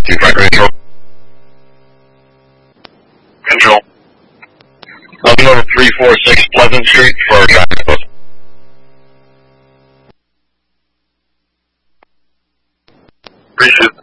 to Factory Control. Control. Level number 346 Pleasant Street for traffic post. Appreciate it.